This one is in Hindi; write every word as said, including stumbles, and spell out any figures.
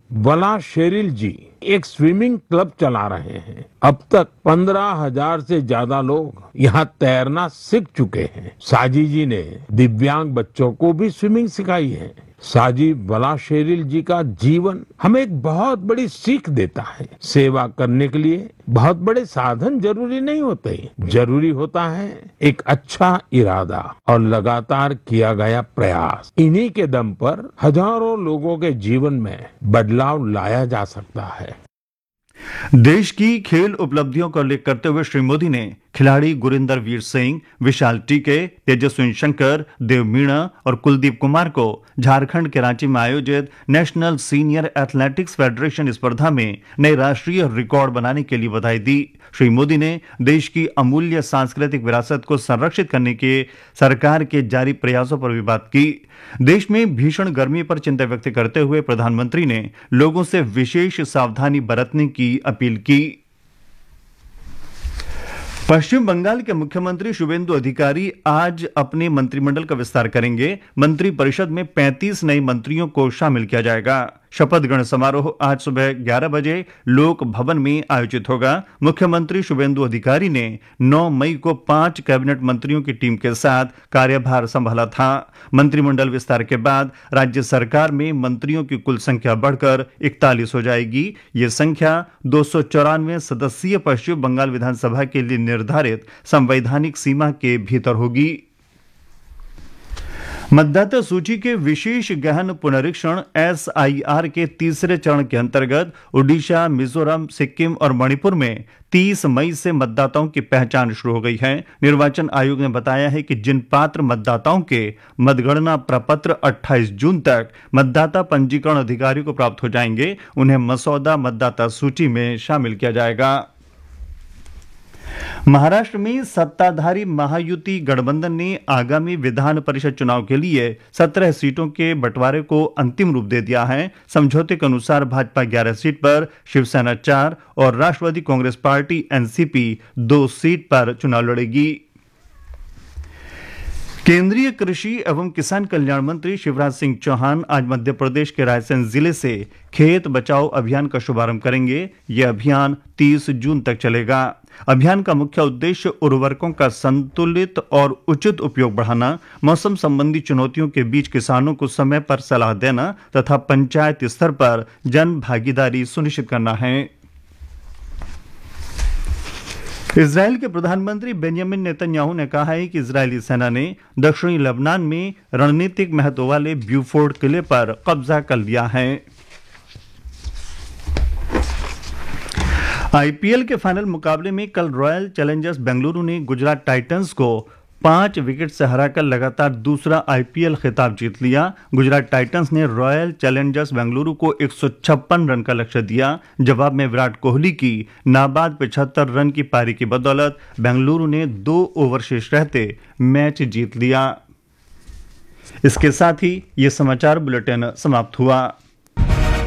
वला शेरिल जी एक स्विमिंग क्लब चला रहे हैं। अब तक पंद्रह हजार से ज्यादा लोग यहाँ तैरना सीख चुके हैं। साजी जी ने दिव्यांग बच्चों को भी स्विमिंग सिखाई है। साजी वला शेरिल जी का जीवन हमें एक बहुत बड़ी सीख देता है। सेवा करने के लिए बहुत बड़े साधन जरूरी नहीं होते, जरूरी होता है एक अच्छा इरादा और लगातार किया गया प्रयास। इन्हीं के दम पर हजारों लोगों के जीवन में बदलाव लाया जा सकता है। देश की खेल उपलब्धियों का उल्लेख करते हुए श्री मोदी ने खिलाड़ी गुरिंदर वीर सिंह, विशाल टीके, तेजस्विन शंकर, देव मीणा और कुलदीप कुमार को झारखंड के रांची में आयोजित नेशनल सीनियर एथलेटिक्स फेडरेशन स्पर्धा में नए राष्ट्रीय रिकॉर्ड बनाने के लिए बधाई दी। श्री मोदी ने देश की अमूल्य सांस्कृतिक विरासत को संरक्षित करने के सरकार के जारी प्रयासों पर भी बात की। देश में भीषण गर्मी पर चिंता व्यक्त करते हुए प्रधानमंत्री ने लोगों से विशेष सावधानी बरतने की अपील की। पश्चिम बंगाल के मुख्यमंत्री शुभेंदु अधिकारी आज अपने मंत्रिमंडल का विस्तार करेंगे। मंत्रिपरिषद में पैंतीस नए मंत्रियों को शामिल किया जाएगा। शपथ ग्रहण समारोह आज सुबह ग्यारह बजे लोक भवन में आयोजित होगा। मुख्यमंत्री शुभेंदु अधिकारी ने नौ मई को पांच कैबिनेट मंत्रियों की टीम के साथ कार्यभार संभाला था। मंत्रिमंडल विस्तार के बाद राज्य सरकार में मंत्रियों की कुल संख्या बढ़कर इकतालीस हो जाएगी। ये संख्या दो सौ चौरानवे सदस्यीय पश्चिम बंगाल विधानसभा के लिए निर्धारित संवैधानिक सीमा के भीतर होगी। मतदाता सूची के विशेष गहन पुनरीक्षण एस आई आर के तीसरे चरण के अंतर्गत ओडिशा, मिजोरम, सिक्किम और मणिपुर में तीस मई से मतदाताओं की पहचान शुरू हो गई है। निर्वाचन आयोग ने बताया है कि जिन पात्र मतदाताओं के मतगणना प्रपत्र अट्ठाईस जून तक मतदाता पंजीकरण अधिकारी को प्राप्त हो जाएंगे, उन्हें मसौदा मतदाता सूची में शामिल किया जाएगा। महाराष्ट्र में सत्ताधारी महायुति गठबंधन ने आगामी विधान परिषद चुनाव के लिए सत्रह सीटों के बंटवारे को अंतिम रूप दे दिया है। समझौते के अनुसार भाजपा ग्यारह सीट पर, शिवसेना चार और राष्ट्रवादी Congress party N C P दो सीट पर चुनाव लड़ेगी। केंद्रीय कृषि एवं किसान कल्याण मंत्री शिवराज सिंह चौहान आज मध्य प्रदेश के रायसेन जिले से खेत बचाओ अभियान का शुभारंभ करेंगे। यह अभियान तीस जून तक चलेगा। अभियान का मुख्य उद्देश्य उर्वरकों का संतुलित और उचित उपयोग बढ़ाना, मौसम संबंधी चुनौतियों के बीच किसानों को समय पर सलाह देना तथा पंचायत स्तर पर जन भागीदारी सुनिश्चित करना है। इजरायल के प्रधानमंत्री बेंजामिन नेतन्याहू ने कहा है कि इजरायली सेना ने दक्षिणी लेबनान में रणनीतिक महत्व वाले ब्यूफोर्ड किले पर कब्जा कर लिया है। आई पी एल के फाइनल मुकाबले में कल रॉयल चैलेंजर्स बेंगलुरु ने गुजरात टाइटंस को पांच विकेट से हराकर लगातार दूसरा आई पी एल खिताब जीत लिया। गुजरात टाइटंस ने रॉयल चैलेंजर्स बेंगलुरु को एक सौ छप्पन रन का लक्ष्य दिया। जवाब में विराट कोहली की नाबाद पचहत्तर रन की पारी की बदौलत बेंगलुरु ने दो ओवर शेष रहते मैच जीत लिया। इसके साथ ही यह समाचार बुलेटिन समाप्त हुआ।